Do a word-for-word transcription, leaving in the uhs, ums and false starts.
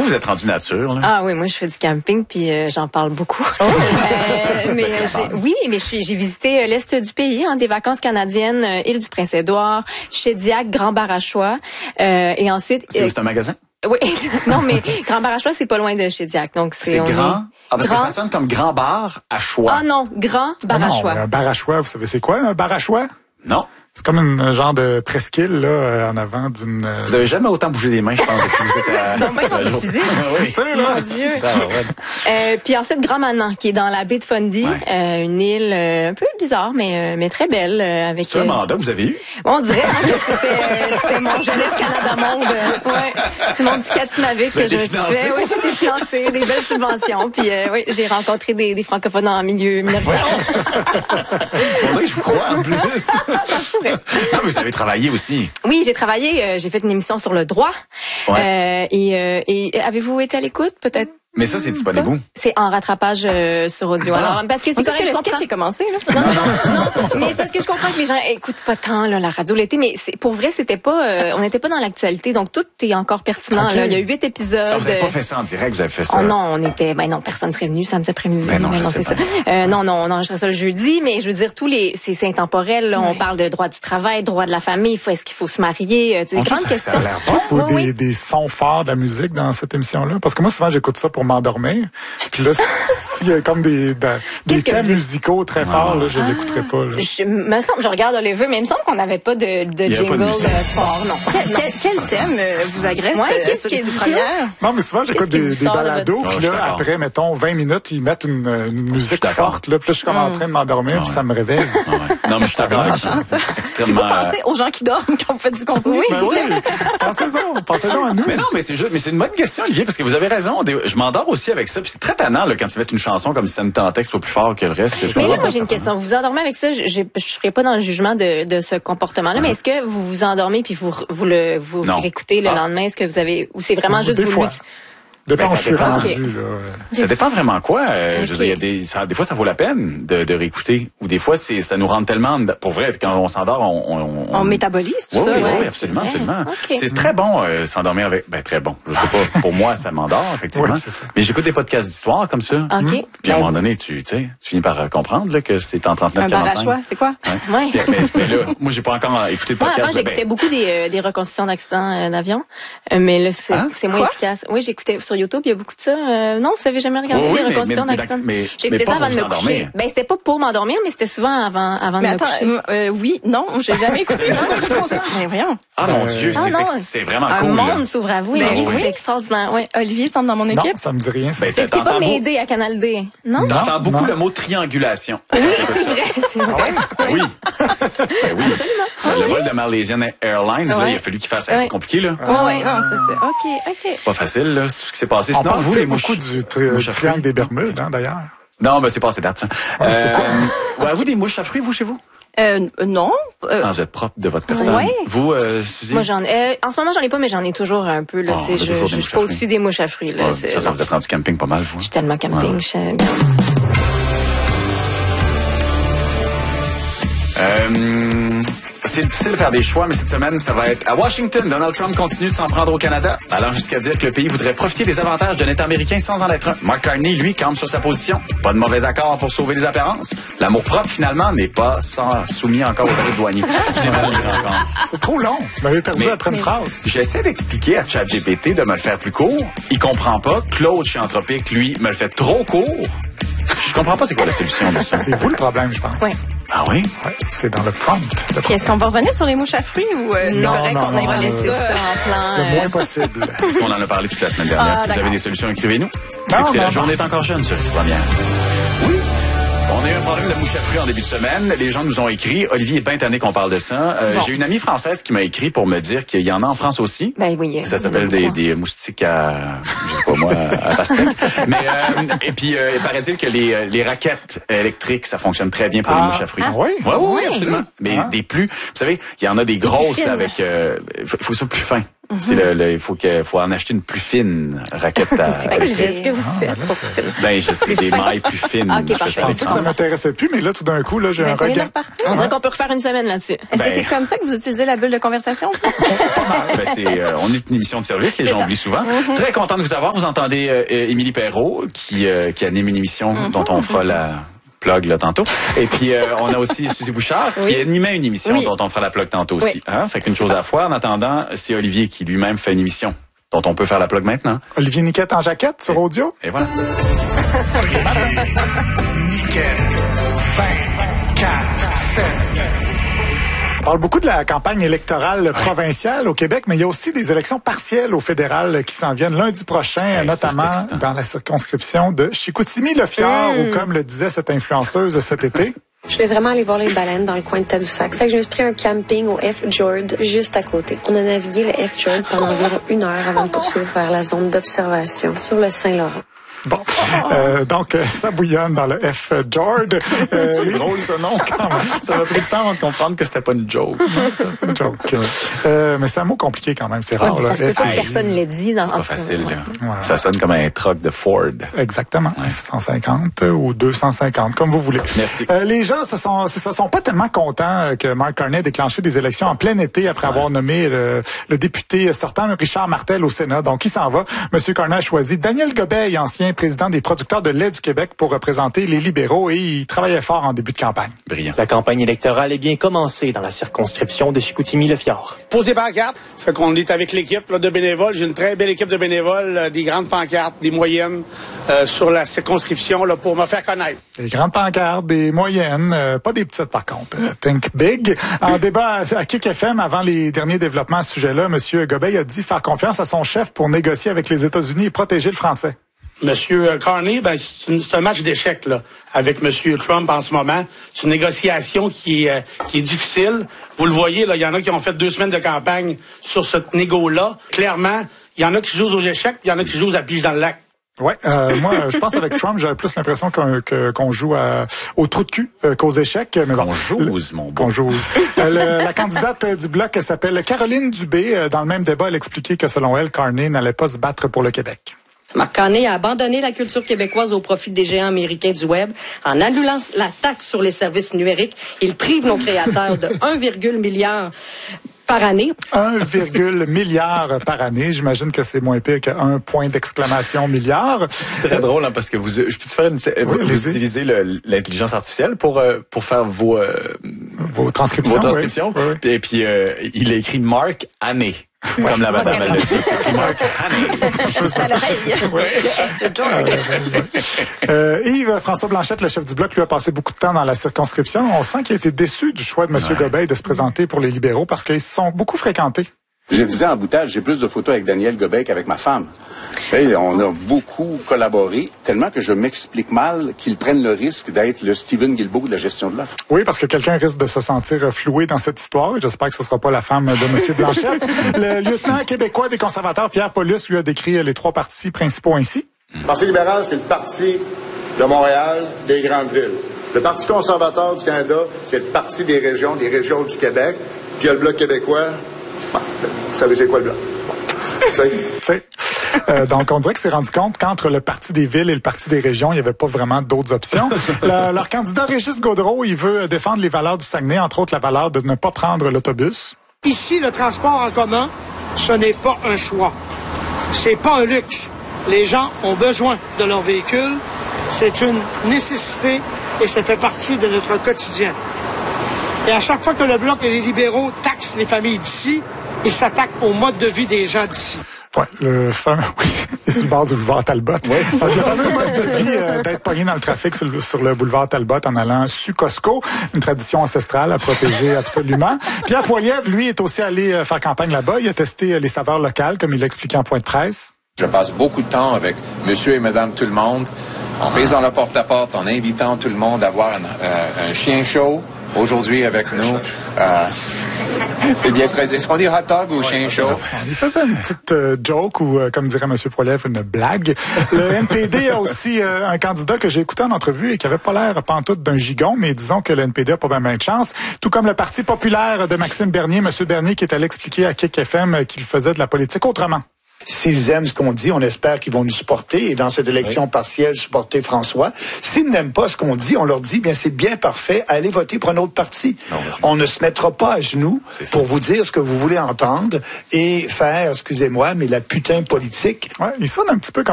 vous, vous êtes rendu nature, là. Ah oui, moi, je fais du camping, puis euh, j'en parle beaucoup. Oh. euh, mais ben, j'ai, oui, mais je suis, j'ai visité l'Est du pays, hein, des vacances canadiennes, euh, île du Prince-Édouard, Shediac, Grand-Barachois, euh, et ensuite... C'est, euh, c'est un magasin? Oui, non, mais Grand-Barachois, c'est pas loin de Shediac, donc c'est... C'est on grand? Est... Ah, parce grand... que ça sonne comme grand bar à choix. Ah non, Grand Barachois. Ah non, un bar à choix, vous savez c'est quoi un bar à choix? Non. C'est comme un genre de presqu'île là en avant d'une. Euh... Vous avez jamais autant bougé les mains, je pense, depuis que vous êtes à. Non, ben non, jour... physique. Oui. Mon Dieu. euh, puis ensuite Grand Manan, qui est dans la baie de Fundy, ouais. euh, une île euh, un peu bizarre, mais euh, mais très belle euh, avec. C'est un mandat que vous avez eu? On dirait hein, que c'était euh, c'était mon Jeunesse Canada Monde. Euh, ouais, c'est mon petit Katimavik que je me suis fait. Oui, j'étais financée, des belles subventions. Puis euh, oui, j'ai rencontré des, des francophones en milieu minoritaire. On dirait que je vous crois en plus. Ah, vous avez travaillé aussi. Oui, j'ai travaillé. Euh, j'ai fait une émission sur le droit. Ouais. Euh, et, euh, et avez-vous été à l'écoute, peut-être? Mais ça, c'est disponible où? C'est en rattrapage euh, sur audio. Ah. Alors, parce que c'est correct, que je le comprends. sketch est commencé, là. Non, non, non, non. Mais c'est parce que je comprends que les gens écoutent pas tant là, la radio l'été, mais c'est, pour vrai, c'était pas, euh, on n'était pas dans l'actualité, donc tout est encore pertinent. Okay. Là. Il y a huit épisodes. Ah, vous n'avez pas fait ça en direct, vous avez fait ça? Oh non, on était, ben non, personne serait venu samedi après-midi. Ben non, ben je non sais c'est pas. ça. Euh, non, non, on enregistrait ça le jeudi, mais je veux dire, tous les, c'est, c'est intemporel. Là. Oui. On parle de droit du travail, droit de la famille. Faut, est-ce qu'il faut se marier? Euh, tu sais, des grandes questions. Ça a l'air pas oui, des, oui. des sons forts de la musique dans cette émission-là, parce que moi souvent j'écoute ça pour m'endormir. Puis là, s'il y a comme des, des, des thèmes musicaux très forts, là, je ne ah, l'écouterai pas. Là. Je me semble, je regarde Oliver, mais il me semble qu'on n'avait pas de, de jingle de fort, non. Quel, quel, quel thème euh, vous agresse ouais, euh, sur les premières? Non, mais souvent, j'écoute des, des balados, puis là, oh, après, mettons, vingt minutes, ils mettent une, une musique forte, là, puis là, je suis comme mm. en train de m'endormir, puis ça me réveille. Ah ouais. Non, mais je suis d'accord avec ça. Extrêmement... Vous pensez aux gens qui dorment quand vous faites du contenu? Oui, oui. Pensez-en, pensez-en à nous. Mais non, mais c'est juste, mais c'est une bonne question, Olivier, parce que vous avez raison. Je m'endors aussi avec ça, puis c'est très tannant, là, quand tu mets une chanson comme si ça ne tentait que soit plus fort que le reste. Mais là, moi, j'ai une question. Vous vous endormez avec ça? Je ne serai pas dans le jugement de, de ce comportement-là, mais est-ce que vous vous endormez puis vous, vous le, vous réécoutez le ah. lendemain? Est-ce que vous avez, ou c'est vraiment juste des vous fois. Le... Dépend où je suis rendu, okay. là. Ça dépend vraiment quoi. Euh, okay. Je veux dire, il y a des, ça, des fois, ça vaut la peine de, de réécouter. Ou des fois, c'est, ça nous rend tellement, pour vrai, quand on s'endort, on, on, on, on métabolise tout oui, ça. Oui, ouais. oui, absolument, absolument. Okay. C'est très bon, euh, s'endormir avec, ben, très bon. Je sais pas, pour moi, ça m'endort, effectivement. Oui, c'est ça. Mais j'écoute des podcasts d'histoire comme ça. Okay. Puis à un moment donné, tu, tu sais, tu finis par comprendre, là, que c'est en trente-neuf quarante-cinq. Un bar à choix, c'est quoi? Ouais. ouais. Mais, mais là, moi, j'ai pas encore écouté le podcast. Moi, avant, j'écoutais ben... beaucoup des, euh, des reconstitutions d'accidents euh, d'avion. Euh, mais là, c'est, hein? c'est moins quoi? efficace. Oui, j'écoutais sur YouTube, il y a beaucoup de ça. Euh, non, vous avez jamais regardé oui, des oui, reconstitutions d'accidents? J'écoutais ça avant de me coucher. Ben, c'était pas pour m'endormir, mais c'était souvent avant, avant mais de attends, me coucher. Euh, oui, non, j'ai jamais écouté ça. Mais voyons. Ah, mon Dieu, c'est, ah, ex- c'est vraiment un cool. Un monde s'ouvre à vous, ben, oui, oui. c'est extraordinaire. Ouais. Olivier, c'est dans mon équipe? Non, ça me dit rien. Ça. Ben, c'est pas m'aider à Canal D, non? T'entends beaucoup non. le mot triangulation. Oui, c'est vrai, c'est vrai. Ah oui. Ben oui. Absolument. Le ah, vol oui. de Malaysian Airlines, ouais. là, il a fallu qu'il fasse assez ouais. compliqué, là. Oui, ouais, non, c'est ça. OK, OK. Pas facile, là, c'est tout ce qui s'est passé. On Sinon, parle vous, les mouches. beaucoup du tri- triangle des Bermudes, hein, d'ailleurs. Non, mais c'est passé date, ça. Ouais, euh, c'est ça. Ouais, vous, des mouches à fruits, vous, chez vous? Euh, non. Euh, ah, vous êtes propre de votre personne. Ouais. Vous, euh, Suzy? Moi, j'en ai, euh, en ce moment, j'en ai pas, mais j'en ai toujours un peu, là, oh, tu sais, je, je suis pas au-dessus des mouches à fruits, là. Ouais, ça, ça, vous êtes rendu camping pas mal, vous. Je suis tellement camping, ouais. je... Euh, c'est difficile de faire des choix, mais cette semaine, ça va être à Washington. Donald Trump continue de s'en prendre au Canada, allant jusqu'à dire que le pays voudrait profiter des avantages d'un État américain sans en être un. Mark Carney, lui, campe sur sa position. Pas de mauvais accord pour sauver les apparences. L'amour-propre, finalement, n'est pas sans, soumis encore au tarif douanier. Je l'ai mal lire encore. C'est trop long. Vous m'avez perdu mais, après une phrase. J'essaie d'expliquer à ChatGPT de me le faire plus court. Il comprend pas. Claude, chez Anthropique, lui, me le fait trop court. Je comprends pas c'est quoi la solution de ça. C'est vous le problème, je pense. Oui. Ah oui? Oui, c'est dans le prompt. Le Puis est-ce qu'on va revenir sur les mouches à fruits ou euh, c'est non, correct non, qu'on ait laissé ça en plan? Le moins possible. Parce qu'on en a parlé toute la semaine dernière. Ah, si vous avez des solutions, écrivez-nous. Non, Écoutez, non, la journée non. est encore jeune, sur cette première. Oui. On a eu un problème de mouche à fruits en début de semaine. Les gens nous ont écrit. Olivier est bien tanné qu'on parle de ça. Euh, bon. J'ai une amie française qui m'a écrit pour me dire qu'il y en a en France aussi. Ben oui. Ça s'appelle des, des moustiques à, je sais pas moi, à pastèque. Mais euh, et puis euh, il paraît-il que les les raquettes électriques, ça fonctionne très bien pour ah, les mouches à fruits. Ah oui. Oui, oui, oui, absolument. Mais ah. des plus, vous savez, il y en a des grosses là, avec. Il euh, faut, faut que ça soit plus fin. Mm-hmm. C'est le, le, il faut que, faut en acheter une plus fine raquette à. C'est quoi le geste que vous Ah, faites? ben là, c'est- Ben, je sais, des mailles plus fines. Ah, ok, Je fais parfait. ça Je à pensais que ça l'écran. m'intéressait plus, mais là, tout d'un coup, là, j'ai un Mais ça vient de regain. repartir. On dirait qu'on peut refaire une semaine là-dessus. Est-ce Ben- que c'est comme ça que vous utilisez la bulle de conversation? Ben, c'est, euh, on est une émission de service, les gens oublient souvent. Mm-hmm. Très content de vous avoir. Vous entendez euh, euh, Émilie Perrault qui, euh, qui anime une émission Mm-hmm. dont on fera la plug là tantôt. Et puis euh, on a aussi Suzy Bouchard Oui. qui animait une émission Oui. dont on fera la plug tantôt aussi. Oui. Hein? Fait qu'une chose à la fois. En attendant, c'est Olivier qui lui-même fait une émission dont on peut faire la plug maintenant. Olivier Niquette en jaquette sur audio. Et voilà. Niquette, vingt, quatre, sept. On parle beaucoup de la campagne électorale provinciale au Québec, mais il y a aussi des élections partielles au fédéral qui s'en viennent lundi prochain, Hey, ça, notamment c'est excitant. dans la circonscription de Chicoutimi-Le-Fjord, Mm. ou comme le disait cette influenceuse cet été. Je voulais vraiment aller voir les baleines dans le coin de Tadoussac. Fait que je me suis pris un camping au F-Fjord juste à côté. On a navigué le F-Fjord pendant environ une heure avant de poursuivre vers la zone d'observation sur le Saint-Laurent. Bon, euh, donc euh, ça bouillonne dans le F-Fjord. Euh, C'est les- drôle ce nom quand même. Ça m'a pris du temps avant de comprendre que c'était pas une joke. C'est une joke. Euh, mais c'est un mot compliqué quand même, c'est Ouais, rare. mais là. ça se peut pas que Hey, personne ne l'ait dit. Dans, C'est en pas tout cas, facile. ouais. Là. Ouais. Ça sonne comme un truck de Ford. Exactement, F cent cinquante ou deux cent cinquante, comme vous voulez. Merci. Euh, les gens se sont, se sont pas tellement contents que Mark Carney ait déclenché des élections en plein été après avoir nommé le, le député sortant Richard Martel au Sénat. Donc, il s'en va. Monsieur Carney a choisi Daniel Gobeil, ancien président des producteurs de lait du Québec, pour représenter les libéraux, et il travaillait fort en début de campagne. Brillant. La campagne électorale est bien commencée dans la circonscription de Chicoutimi-Le-Fjord. Pose des pancartes. Fait qu'on est avec l'équipe là, de bénévoles. J'ai une très belle équipe de bénévoles, euh, des grandes pancartes, des moyennes euh, sur la circonscription là, pour me faire connaître. Des grandes pancartes, des moyennes, euh, pas des petites par contre. Euh, Think big. En débat à, à Kick F M avant les derniers développements à ce sujet-là, M. Gobeil a dit faire confiance à son chef pour négocier avec les États-Unis et protéger le français. Monsieur Carney, ben, c'est, une- c'est un match d'échecs là, avec Monsieur Trump en ce moment. C'est une négociation qui est, euh, qui est difficile. Vous le voyez, là, il y en a qui ont fait deux semaines de campagne sur ce négo-là. Clairement, il y en a qui jouent aux échecs, il y en a qui jouent à pige dans le lac. Ouais, euh, moi, je pense avec Trump, j'avais plus l'impression qu'on, que, qu'on joue à, au trou de cul euh, qu'aux échecs. Mais bon, Qu'on jouse, mon beau. Qu'on jouse. Euh, le- la candidate du Bloc, elle s'appelle Caroline Dubé. Euh, Dans le même débat, elle expliquait que selon elle, Carney n'allait pas se battre pour le Québec. Mark Carney a abandonné la culture québécoise au profit des géants américains du Web. En annulant la taxe sur les services numériques, il prive nos créateurs de un virgule milliard par année. un virgule milliard par année. J'imagine que c'est moins pire qu'un point d'exclamation milliard. C'est très drôle hein, parce que vous, je peux te faire une, petite- vous, Oui, vous allez-y. utilisez le- l'intelligence artificielle pour euh, pour faire vos euh, Vos transcriptions. vos transcriptions. oui. Oui, oui. Et puis euh, il a écrit Mark Année. Comme la madame elle l'a dit. C'est Mark Année. C'est à l'oreille. Le F-Fjord. Euh, Yves François Blanchette, le chef du Bloc, lui a passé beaucoup de temps dans la circonscription. On sent qu'il a été déçu du choix de M. Ouais. Gobeil de se présenter pour les libéraux parce qu'ils se sont beaucoup fréquentés. Je disais en boutade, j'ai plus de photos avec Daniel Gobeil qu'avec ma femme. Et on a beaucoup collaboré, tellement que je m'explique mal qu'ils prennent le risque d'être le Steven Guilbeault de la gestion de l'offre. Oui, parce que quelqu'un risque de se sentir floué dans cette histoire. J'espère que ce ne sera pas la femme de M. Blanchette. Le lieutenant québécois des conservateurs, Pierre Paulus, lui a décrit les trois partis principaux ainsi. Le Parti libéral, c'est le parti de Montréal, des grandes villes. Le Parti conservateur du Canada, c'est le parti des régions, des régions du Québec. Puis il y a le Bloc québécois. Bon, vous savez c'est quoi le Bloc? Tu sais. Tu sais. Euh, donc, on dirait que c'est rendu compte qu'entre le Parti des villes et le Parti des régions, il n'y avait pas vraiment d'autres options. Le- leur candidat Régis Gaudreau, il veut défendre les valeurs du Saguenay, entre autres la valeur de ne pas prendre l'autobus. Ici, le transport en commun, ce n'est pas un choix. C'est pas un luxe. Les gens ont besoin de leur véhicule. C'est une nécessité et ça fait partie de notre quotidien. Et à chaque fois que le Bloc et les libéraux taxent les familles d'ici, ils s'attaquent au mode de vie des gens d'ici. Ouais, le fameux, oui, et sur le bord du boulevard Talbot. Oui, c'est ça. Le fameux mode de vie euh, d'être pogné dans le trafic sur le, sur le boulevard Talbot en allant sur Costco, une tradition ancestrale à protéger absolument. Pierre Poilievre, lui, est aussi allé euh, faire campagne là-bas. Il a testé euh, les saveurs locales, comme il l'a expliqué en point de presse. Je passe beaucoup de temps avec monsieur et madame tout le monde, en faisant le porte-à-porte, en invitant tout le monde à voir un, euh, un chien show aujourd'hui avec nous. Euh, C'est bien très... Est-ce qu'on dit hot dog ou chien chaud? Il faisait une petite euh, joke ou, euh, comme dirait M. Poilievre, une blague. Le N P D a aussi euh, un candidat que j'ai écouté en entrevue et qui avait pas l'air pantoute d'un gigon, mais disons que le N P D a pas bien de chance. Tout comme le Parti populaire de Maxime Bernier, M. Bernier qui est allé expliquer à Kick F M qu'il faisait de la politique autrement. S'ils aiment ce qu'on dit, on espère qu'ils vont nous supporter et dans cette élection oui. partielle, supporter François. S'ils n'aiment pas ce qu'on dit, on leur dit, bien c'est bien parfait, allez voter pour un autre parti. Non, on ne se mettra pas à genoux pour vous dire ce que vous voulez entendre et faire, excusez-moi, mais la putain politique. Ouais, il sonne un petit peu comme